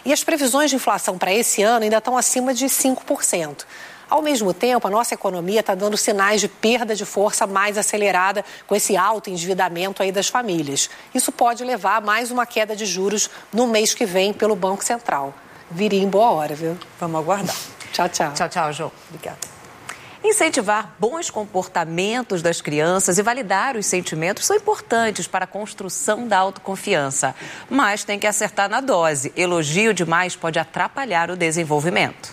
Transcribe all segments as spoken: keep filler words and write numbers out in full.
E as previsões de inflação para esse ano ainda estão acima de cinco por cento. Ao mesmo tempo, a nossa economia está dando sinais de perda de força mais acelerada com esse alto endividamento aí das famílias. Isso pode levar a mais uma queda de juros no mês que vem pelo Banco Central. Viria em boa hora, viu? Vamos aguardar. Tchau, tchau. Tchau, tchau, João. Obrigada. Incentivar bons comportamentos das crianças e validar os sentimentos são importantes para a construção da autoconfiança. Mas tem que acertar na dose. Elogio demais pode atrapalhar o desenvolvimento.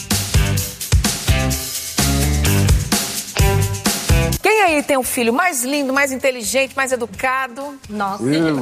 Quem aí tem um filho mais lindo, mais inteligente, mais educado? Nossa,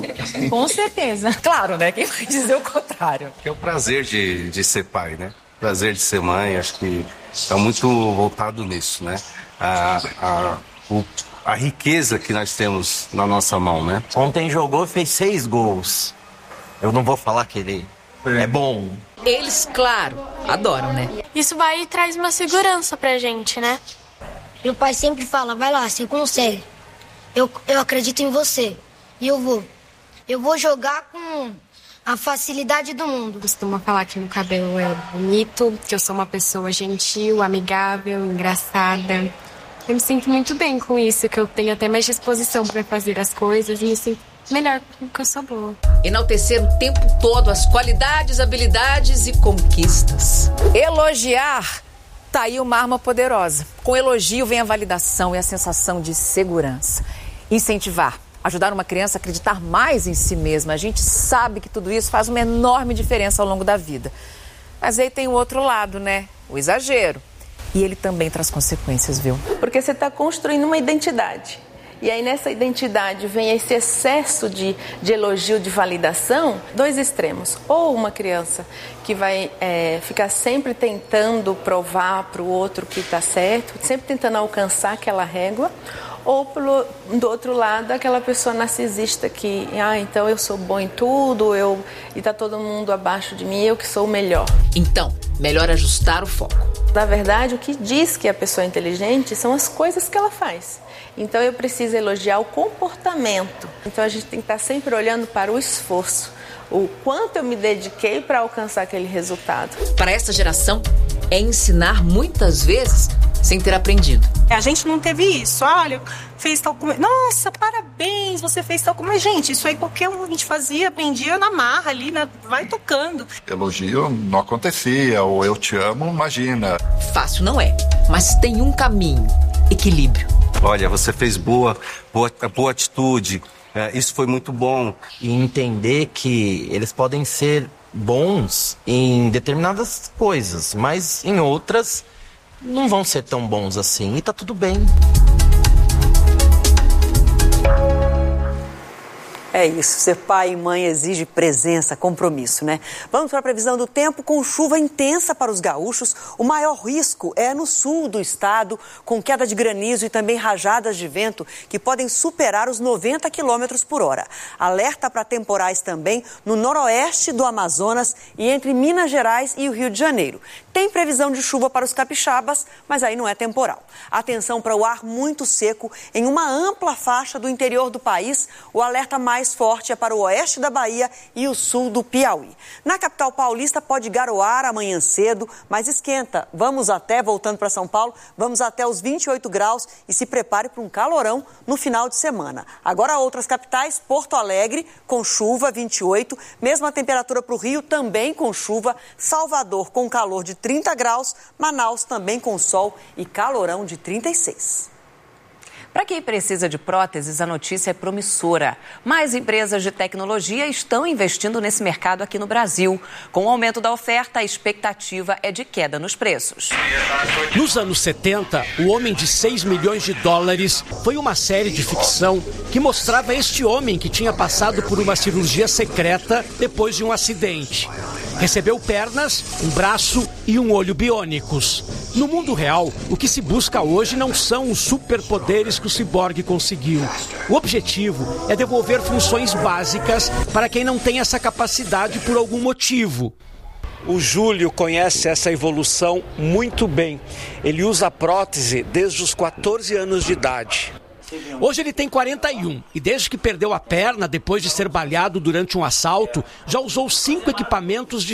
com certeza. Claro, né? Quem vai dizer o contrário? É o prazer de, de ser pai, né? O prazer de ser mãe, acho que está muito voltado nisso, né? A, a, o, a riqueza que nós temos na nossa mão, né? Ontem jogou e fez seis gols. Eu não vou falar que ele é bom. Eles, claro, adoram, né? Isso vai e traz uma segurança pra gente, né? Meu pai sempre fala, vai lá, você consegue. Eu, eu acredito em você. E eu vou. Eu vou jogar com a facilidade do mundo. Costuma falar que meu cabelo é bonito, que eu sou uma pessoa gentil, amigável, engraçada. Eu me sinto muito bem com isso, que eu tenho até mais disposição para fazer as coisas e me sinto melhor porque eu sou boa. Enaltecer o tempo todo as qualidades, habilidades e conquistas. Elogiar. Tá aí uma arma poderosa. Com elogio vem a validação e a sensação de segurança. Incentivar, ajudar uma criança a acreditar mais em si mesma. A gente sabe que tudo isso faz uma enorme diferença ao longo da vida. Mas aí tem o outro lado, né? O exagero. E ele também traz consequências, viu? Porque você está construindo uma identidade. E aí nessa identidade vem esse excesso de, de elogio, de validação, dois extremos. Ou uma criança que vai é, ficar sempre tentando provar para o outro que está certo, sempre tentando alcançar aquela régua. Ou pelo, do outro lado, aquela pessoa narcisista que, ah, então eu sou bom em tudo, eu, e está todo mundo abaixo de mim, eu que sou o melhor. Então, melhor ajustar o foco. Na verdade, o que diz que a pessoa é inteligente são as coisas que ela faz. Então eu preciso elogiar o comportamento. Então a gente tem que estar sempre olhando para o esforço, o quanto eu me dediquei para alcançar aquele resultado. Para essa geração, é ensinar muitas vezes sem ter aprendido. A gente não teve isso. Olha, fez tal coisa. Nossa, parabéns, você fez tal coisa. Mas, gente, isso aí qualquer um a gente fazia, aprendia na marra ali, na... vai tocando. Elogio não acontecia, ou eu te amo, imagina. Fácil não é, mas tem um caminho: equilíbrio. Olha, você fez boa, boa, boa atitude, é, isso foi muito bom. E entender que eles podem ser bons em determinadas coisas, mas em outras não vão ser tão bons assim, e tá tudo bem. É isso, ser pai e mãe exige presença, compromisso, né? Vamos para a previsão do tempo. Com chuva intensa para os gaúchos, o maior risco é no sul do estado, com queda de granizo e também rajadas de vento que podem superar os noventa quilômetros por hora. Alerta para temporais também no noroeste do Amazonas e entre Minas Gerais e o Rio de Janeiro. Tem previsão de chuva para os capixabas, mas aí não é temporal. Atenção para o ar muito seco em uma ampla faixa do interior do país. O alerta mais forte é para o oeste da Bahia e o sul do Piauí. Na capital paulista pode garoar amanhã cedo, mas esquenta. Vamos até, voltando para São Paulo, vamos até os vinte e oito graus e se prepare para um calorão no final de semana. Agora outras capitais, Porto Alegre com chuva, vinte e oito, mesma temperatura para o Rio, também com chuva, Salvador com calor de trinta graus, Manaus também com sol e calorão de trinta e seis. Para quem precisa de próteses, a notícia é promissora. Mais empresas de tecnologia estão investindo nesse mercado aqui no Brasil. Com o aumento da oferta, a expectativa é de queda nos preços. Nos anos setenta, O Homem de seis milhões de dólares foi uma série de ficção que mostrava este homem que tinha passado por uma cirurgia secreta depois de um acidente. Recebeu pernas, um braço e um olho biônicos. No mundo real, o que se busca hoje não são os superpoderes que o ciborgue conseguiu. O objetivo é devolver funções básicas para quem não tem essa capacidade por algum motivo. O Júlio conhece essa evolução muito bem. Ele usa prótese desde os quatorze anos de idade. Hoje ele tem quarenta e um e desde que perdeu a perna depois de ser baleado durante um assalto, já usou cinco equipamentos de